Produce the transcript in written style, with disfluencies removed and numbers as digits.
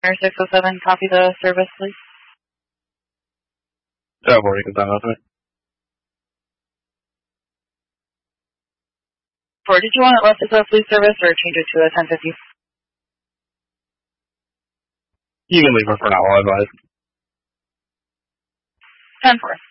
Air 607, copy the service, please. Morning, can time with me? Did you want it left as a fleet service or change it to a 1050? You can leave it for now, I'll advise. 10-4.